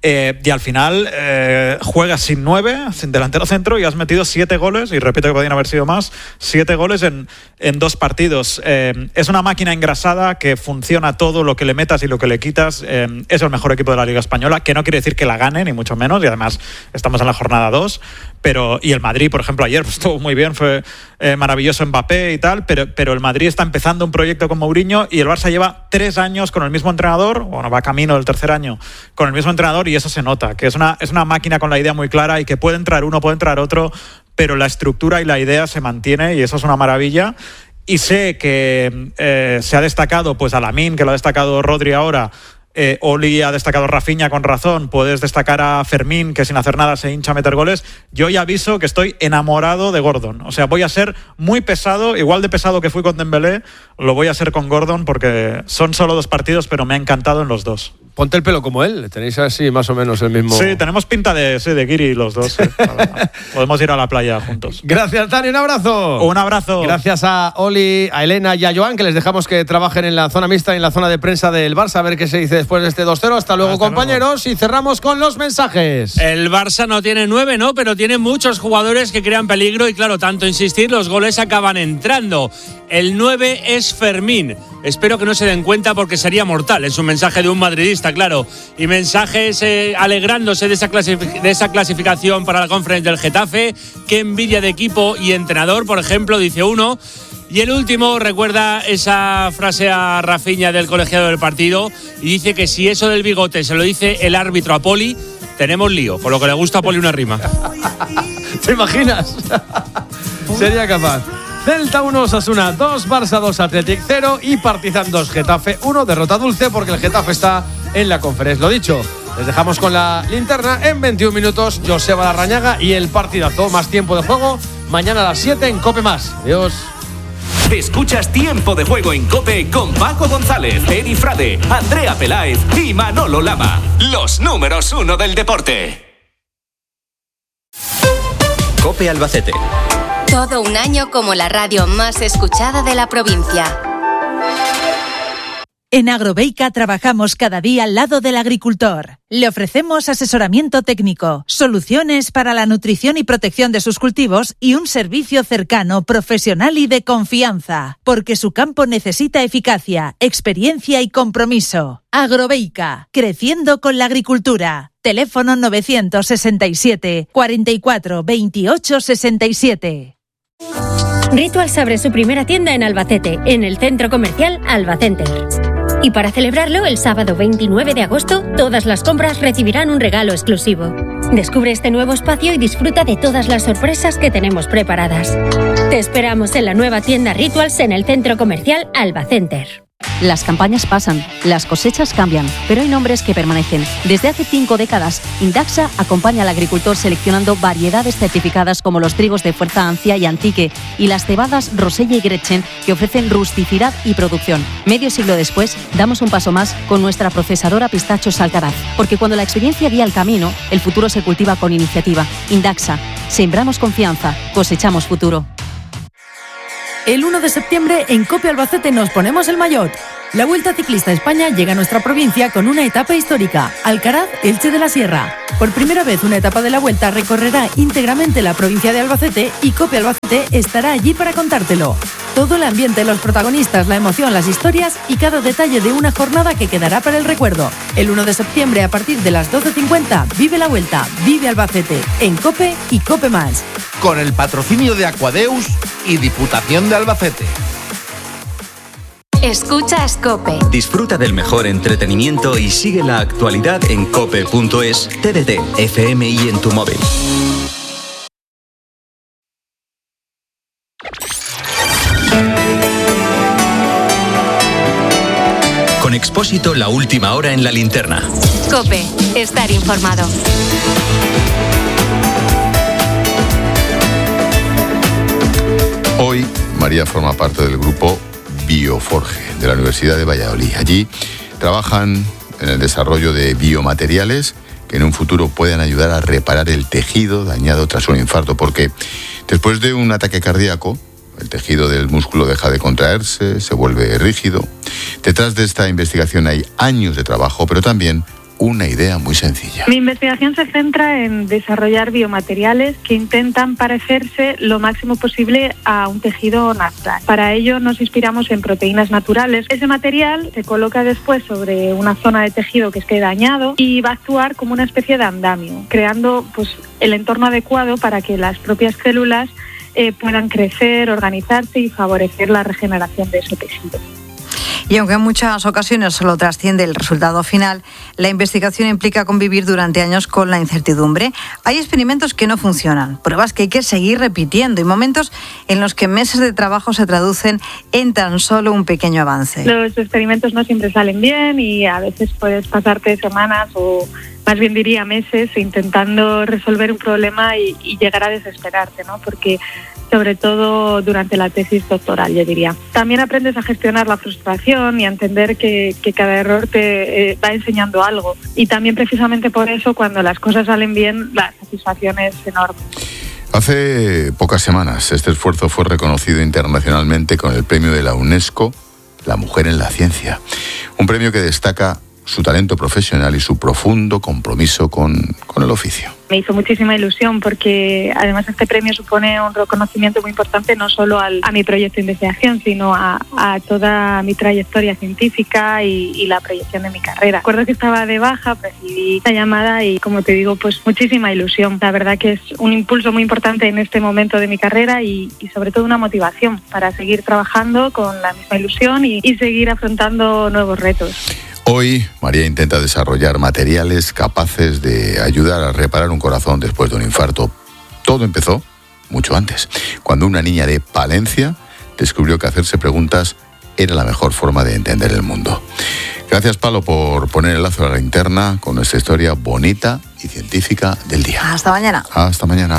Y al final juegas sin 9, sin delantero centro, y has metido 7 goles, y repito que podían haber sido más, 7 goles en 2 partidos. Es una máquina engrasada que funciona todo, lo que le metas y lo que le quitas. Es el mejor equipo de la Liga Española, que no quiere decir que la gane, ni mucho menos, y además estamos en la jornada 2. Y el Madrid, por ejemplo, ayer estuvo muy bien, fue maravilloso Mbappé y tal, pero el Madrid está empezando un proyecto con Mourinho, y el Barça lleva 3 años con el mismo entrenador, bueno, va camino del tercer año con el mismo entrenador, y eso se nota, que es una máquina con la idea muy clara, y que puede entrar uno, puede entrar otro, pero la estructura y la idea se mantiene, y eso es una maravilla. Y sé que se ha destacado pues a Lamine, que lo ha destacado Rodri ahora. Oli ha destacado Rafinha con razón, puedes destacar a Fermín, que sin hacer nada se hincha a meter goles. Yo ya aviso que estoy enamorado de Gordon, o sea, voy a ser muy pesado, igual de pesado que fui con Dembélé, lo voy a ser con Gordon, porque son solo 2 partidos, pero me ha encantado en los 2. Ponte el pelo como él, tenéis así más o menos el mismo. Sí, tenemos pinta de Guiri los dos. Podemos ir a la playa juntos. Gracias, Dani, un abrazo. Un abrazo. Gracias a Oli, a Elena y a Joan, que les dejamos que trabajen en la zona mixta y en la zona de prensa del Barça, a ver qué se dice después de este 2-0. Hasta luego, compañeros, y cerramos con los mensajes. El Barça no tiene 9, ¿no? Pero tiene muchos jugadores que crean peligro, y claro, tanto insistir, los goles acaban entrando. El 9 es Fermín. Espero que no se den cuenta porque sería mortal. Es un mensaje de un madridista, claro. Y mensajes alegrándose de esa clasificación para la Conference del Getafe. Qué envidia de equipo y entrenador, por ejemplo, dice uno. Y el último recuerda esa frase a Rafinha del colegiado del partido, y dice que si eso del bigote se lo dice el árbitro a Poli, tenemos lío. Por lo que le gusta a Poli una rima. ¿Te imaginas? Sería capaz. Celta 1, Osasuna 2, Barça 2, Athletic 0 y Partizan 2, Getafe 1. Derrota dulce porque el Getafe está en la Conference. Lo dicho, les dejamos con la linterna. En 21 minutos, Joseba Larrañaga y el partidazo. Más tiempo de juego mañana a las 7 en COPE+. Adiós. Escuchas Tiempo de Juego en COPE con Paco González, Eri Frade, Andrea Peláez y Manolo Lama. Los números 1 del deporte. COPE Albacete. Todo un año como la radio más escuchada de la provincia. En Agrobeica trabajamos cada día al lado del agricultor. Le ofrecemos asesoramiento técnico, soluciones para la nutrición y protección de sus cultivos y un servicio cercano, profesional y de confianza, porque su campo necesita eficacia, experiencia y compromiso. Agrobeica, creciendo con la agricultura. Teléfono 967 44 28 67. Rituals abre su primera tienda en Albacete, en el centro comercial Albacenter. Y para celebrarlo, el sábado 29 de agosto, todas las compras recibirán un regalo exclusivo. Descubre este nuevo espacio y disfruta de todas las sorpresas que tenemos preparadas. Te esperamos en la nueva tienda Rituals en el centro comercial Alba Center. Las campañas pasan, las cosechas cambian, pero hay nombres que permanecen. Desde hace 5 décadas, Indaxa acompaña al agricultor seleccionando variedades certificadas como los trigos de Fuerza Ancia y Antique y las cebadas Rosella y Gretchen, que ofrecen rusticidad y producción. Medio siglo después, damos un paso más con nuestra procesadora Pistachos Alcaraz, porque cuando la experiencia guía el camino, el futuro se cultiva con iniciativa. Indaxa, sembramos confianza, cosechamos futuro. El 1 de septiembre en COPE Albacete nos ponemos el maillot. La Vuelta Ciclista España llega a nuestra provincia con una etapa histórica, Alcaraz-Elche de la Sierra. Por primera vez una etapa de la Vuelta recorrerá íntegramente la provincia de Albacete y COPE Albacete estará allí para contártelo. Todo el ambiente, los protagonistas, la emoción, las historias y cada detalle de una jornada que quedará para el recuerdo. El 1 de septiembre a partir de las 12:50 vive la Vuelta, vive Albacete, en COPE y COPE+. Con el patrocinio de Aquadeus y Diputación de Albacete. Escuchas COPE. Disfruta del mejor entretenimiento y sigue la actualidad en cope.es, TDT, FM y en tu móvil. Con Expósito, la última hora en la linterna. COPE. Estar informado. Hoy, María forma parte del grupo Bioforge de la Universidad de Valladolid. Allí trabajan en el desarrollo de biomateriales que en un futuro puedan ayudar a reparar el tejido dañado tras un infarto, porque después de un ataque cardíaco, el tejido del músculo deja de contraerse, se vuelve rígido. Detrás de esta investigación hay años de trabajo, pero también una idea muy sencilla. Mi investigación se centra en desarrollar biomateriales que intentan parecerse lo máximo posible a un tejido natural. Para ello nos inspiramos en proteínas naturales. Ese material se coloca después sobre una zona de tejido que esté dañado y va a actuar como una especie de andamio, creando el entorno adecuado para que las propias células puedan crecer, organizarse y favorecer la regeneración de ese tejido. Y aunque en muchas ocasiones solo trasciende el resultado final, la investigación implica convivir durante años con la incertidumbre. Hay experimentos que no funcionan, pruebas que hay que seguir repitiendo y momentos en los que meses de trabajo se traducen en tan solo un pequeño avance. Los experimentos no siempre salen bien y a veces puedes pasarte semanas o más bien diría meses intentando resolver un problema y llegar a desesperarte, ¿no? Porque sobre todo durante la tesis doctoral, yo diría. También aprendes a gestionar la frustración y a entender que cada error te va enseñando algo. Y también precisamente por eso, cuando las cosas salen bien, la satisfacción es enorme. Hace pocas semanas este esfuerzo fue reconocido internacionalmente con el premio de la UNESCO, La Mujer en la Ciencia. Un premio que destaca su talento profesional y su profundo compromiso con el oficio. Me hizo muchísima ilusión porque además este premio supone un reconocimiento muy importante no solo a mi proyecto de investigación, sino a toda mi trayectoria científica y la proyección de mi carrera. Recuerdo que estaba de baja, recibí la llamada y, como te digo, muchísima ilusión. La verdad que es un impulso muy importante en este momento de mi carrera y sobre todo una motivación para seguir trabajando con la misma ilusión y seguir afrontando nuevos retos. Hoy, María intenta desarrollar materiales capaces de ayudar a reparar un corazón después de un infarto. Todo empezó mucho antes, cuando una niña de Palencia descubrió que hacerse preguntas era la mejor forma de entender el mundo. Gracias, Palo, por poner el lazo a la linterna con nuestra historia bonita y científica del día. Hasta mañana. Hasta mañana.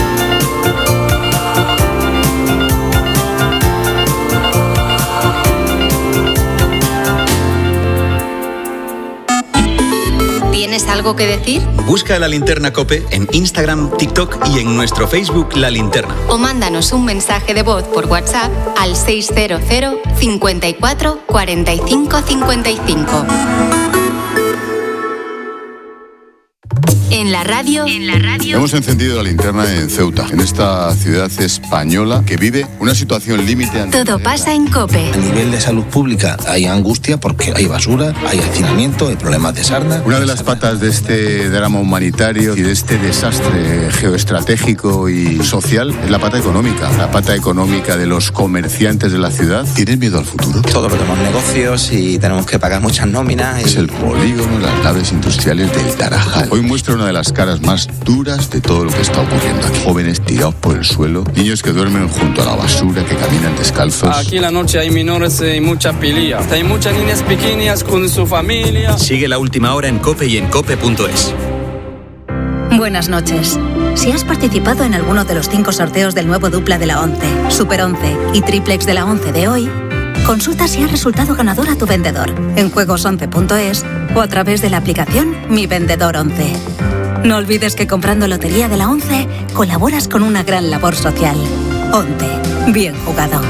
¿Tienes algo que decir? Busca La Linterna COPE en Instagram, TikTok y en nuestro Facebook La Linterna. O mándanos un mensaje de voz por WhatsApp al 600 54 45 55. En la radio. Hemos encendido la linterna en Ceuta, en esta ciudad española que vive una situación límite. Todo pasa en COPE. A nivel de salud pública hay angustia porque hay basura, hay hacinamiento, hay problemas de sarna. Una de las patas de este drama humanitario y de este desastre geoestratégico y social es la pata económica. La pata económica de los comerciantes de la ciudad. ¿Tienes miedo al futuro? Todos tenemos negocios y tenemos que pagar muchas nóminas. Es el polígono, las naves industriales del Tarajal. Hoy muestra una de las caras más duras de todo lo que está ocurriendo aquí. Jóvenes tirados por el suelo, niños que duermen junto a la basura, que caminan descalzos. Aquí en la noche hay menores y mucha pilía. Hay muchas niñas pequeñas con su familia. Sigue la última hora en COPE y en COPE.es. Buenas noches. Si has participado en alguno de los 5 sorteos del nuevo dupla de la 11, Super 11 y Triplex de la 11 de hoy, consulta si ha resultado ganador a tu vendedor en juegos11.es o a través de la aplicación Mi Vendedor 11. No olvides que comprando Lotería de la 11 colaboras con una gran labor social. 11. Bien jugado.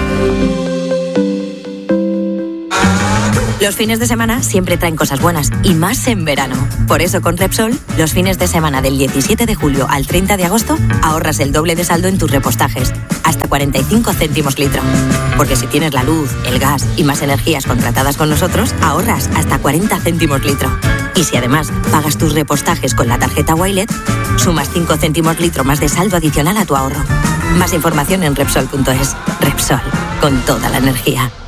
Los fines de semana siempre traen cosas buenas, y más en verano. Por eso con Repsol, los fines de semana del 17 de julio al 30 de agosto, ahorras el doble de saldo en tus repostajes, hasta 45 céntimos litro. Porque si tienes la luz, el gas y más energías contratadas con nosotros, ahorras hasta 40 céntimos litro. Y si además pagas tus repostajes con la tarjeta Wilet, sumas 5 céntimos litro más de saldo adicional a tu ahorro. Más información en Repsol.es. Repsol, con toda la energía.